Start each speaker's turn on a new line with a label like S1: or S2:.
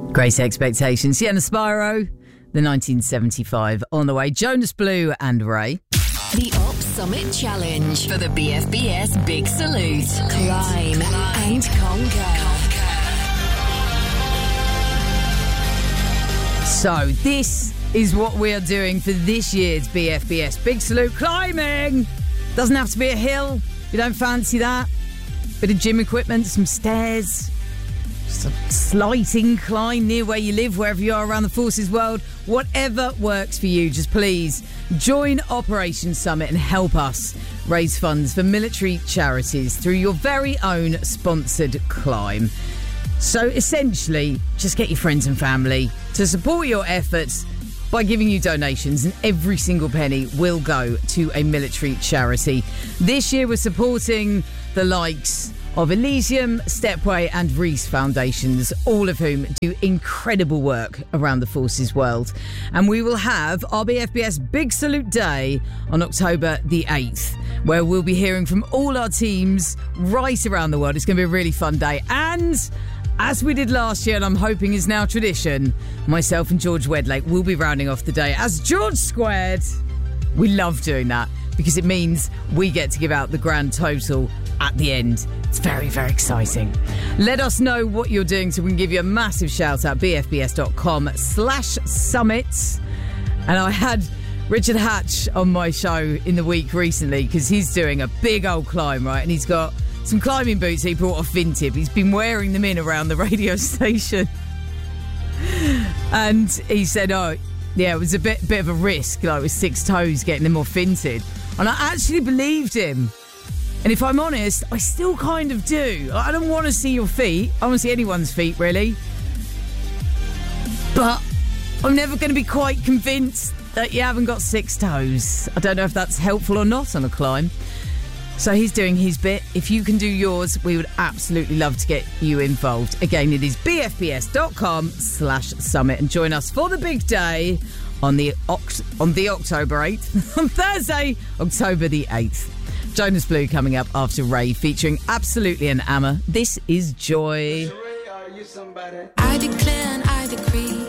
S1: Great Expectations. Sienna Spyro, the 1975 on the way. Jonas Blue and Ray.
S2: The Op Summit Challenge for the BFBS Big Salute. Climb and conquer.
S1: So this is what we are doing for this year's BFBS Big Salute. Climbing! Doesn't have to be a hill if you don't fancy that. Bit of gym equipment, some stairs, just a slight incline near where you live, wherever you are around the Forces world. Whatever works for you, just please join Operation Summit and help us raise funds for military charities through your very own sponsored climb. So essentially, just get your friends and family to support your efforts by giving you donations, and every single penny will go to a military charity. This year we're supporting the likes of Elysium, Stepway and Reese Foundations, all of whom do incredible work around the Forces world. And we will have our BFBS Big Salute Day on October the 8th, where we'll be hearing from all our teams right around the world. It's going to be a really fun day. And as we did last year, and I'm hoping is now tradition, myself and George Wedlake will be rounding off the day as George Squared. We love doing that because it means we get to give out the grand total at the end. It's very, very exciting. Let us know what you're doing so we can give you a massive shout out, bfbs.com/summits. And I had Richard Hatch on my show in the week recently because he's doing a big old climb, right? And he's got some climbing boots he brought off Vintib. He's been wearing them in around the radio station. And he said, oh, yeah, it was a bit of a risk, like with 6 toes, getting them off Vinted. And I actually believed him. And if I'm honest, I still kind of do. I don't want to see your feet. I don't want to see anyone's feet, really. But I'm never going to be quite convinced that you haven't got 6 toes. I don't know if that's helpful or not on a climb. So he's doing his bit. If you can do yours, we would absolutely love to get you involved. Again, it is bfbs.com/summit, and join us for the big day on the October 8th, on Thursday, October the 8th. Jonas Blue coming up after Ray, featuring Absolutely an Amma. This is Joy.
S3: I declare and I decree